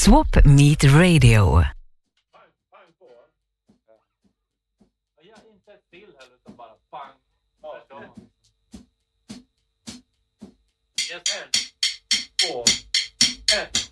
Swap Meet Radio. Jag inte ett till heller, utan bara pang. Yes, 1, 2, 1.